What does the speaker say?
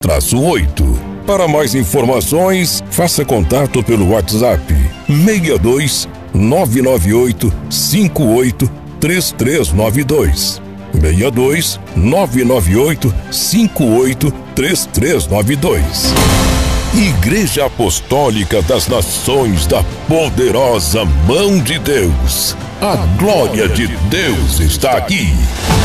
62-8. Para mais informações, faça contato pelo WhatsApp 62 998 58 3392. 62 998 58 3392. Igreja Apostólica das Nações da Poderosa Mão de Deus. A glória de Deus está aqui.